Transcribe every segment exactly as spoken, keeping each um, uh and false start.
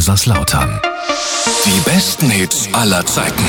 Kaiserslautern. Die besten Hits aller Zeiten.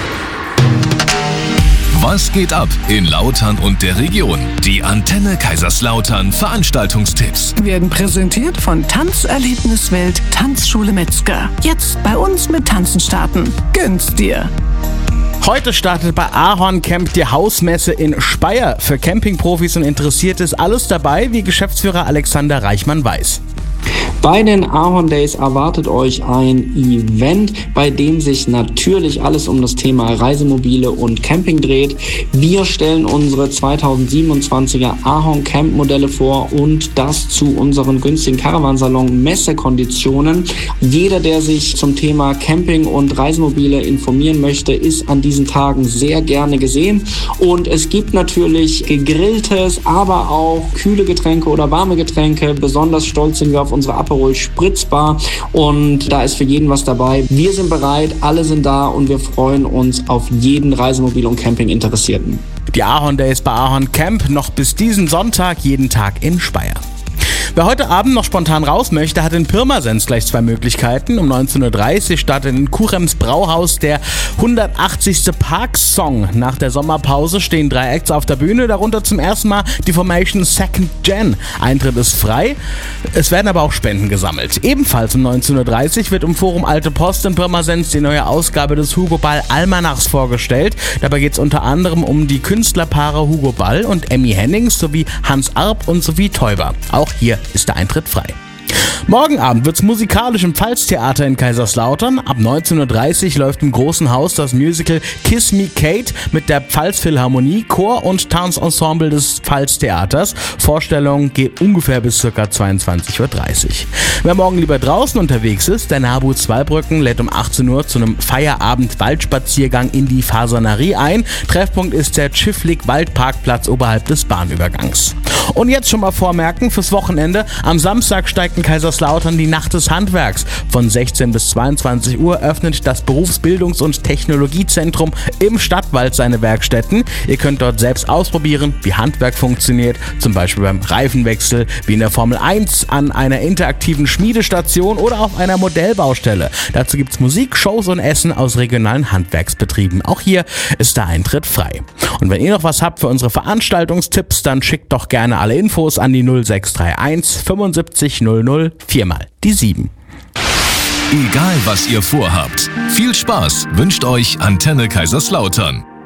Was geht ab in Lautern und der Region? Die Antenne Kaiserslautern Veranstaltungstipps werden präsentiert von Tanzerlebniswelt Tanzschule Metzger. Jetzt bei uns mit Tanzen starten. Gönn's dir! Heute startet bei Ahorn Camp die Hausmesse in Speyer. Für Campingprofis und Interessierte ist alles dabei, wie Geschäftsführer Alexander Reichmann weiß. Bei den Ahorn Days erwartet euch ein Event, bei dem sich natürlich alles um das Thema Reisemobile und Camping dreht. Wir stellen unsere zweitausendsiebenundzwanziger Ahorn Camp Modelle vor und das zu unseren günstigen Caravansalon Messekonditionen. Jeder, der sich zum Thema Camping und Reisemobile informieren möchte, ist an diesen Tagen sehr gerne gesehen. Und es gibt natürlich gegrilltes, aber auch kühle Getränke oder warme Getränke. Besonders stolz sind wir auf unsere Aperol Spritzbar und da ist für jeden was dabei. Wir sind bereit, alle sind da und wir freuen uns auf jeden Reisemobil- und Camping-Interessierten. Die Ahorn Days bei Ahorn Camp noch bis diesen Sonntag jeden Tag in Speyer. Wer heute Abend noch spontan raus möchte, hat in Pirmasens gleich zwei Möglichkeiten. Um neunzehn Uhr dreißig startet in Kuchems Brauhaus der hundertachtzigste Park-Song. Nach der Sommerpause stehen drei Acts auf der Bühne, darunter zum ersten Mal die Formation Second Gen. Eintritt ist frei, es werden aber auch Spenden gesammelt. Ebenfalls um neunzehn Uhr dreißig wird im Forum Alte Post in Pirmasens die neue Ausgabe des Hugo Ball Almanachs vorgestellt. Dabei geht es unter anderem um die Künstlerpaare Hugo Ball und Emmy Hennings sowie Hans Arp und Sophie Teuber. Auch hier ist der Eintritt frei. Morgen Abend wird's musikalisch im Pfalztheater in Kaiserslautern. Ab neunzehn Uhr dreißig läuft im Großen Haus das Musical Kiss Me Kate mit der Pfalzphilharmonie, Chor und Tanzensemble des Pfalztheaters. Vorstellung geht ungefähr bis ca. zweiundzwanzig Uhr dreißig. Wer morgen lieber draußen unterwegs ist, der Nabu Zweibrücken lädt um achtzehn Uhr zu einem Feierabend-Waldspaziergang in die Fasanerie ein. Treffpunkt ist der Schifflik-Waldparkplatz oberhalb des Bahnübergangs. Und jetzt schon mal vormerken fürs Wochenende. Am Samstag steigt in Kaiserslautern die Nacht des Handwerks. Von sechzehn bis zweiundzwanzig Uhr öffnet das Berufsbildungs- und Technologiezentrum im Stadtwald seine Werkstätten. Ihr könnt dort selbst ausprobieren, wie Handwerk funktioniert, zum Beispiel beim Reifenwechsel, wie in der Formel eins, an einer interaktiven Schmiedestation oder auf einer Modellbaustelle. Dazu gibt's Musik, Shows und Essen aus regionalen Handwerksbetrieben. Auch hier ist der Eintritt frei. Und wenn ihr noch was habt für unsere Veranstaltungstipps, dann schickt doch gerne alle Infos an die null sechs drei eins fünfundsiebzig null null viermal die sieben. Egal was ihr vorhabt, viel Spaß wünscht euch Antenne Kaiserslautern.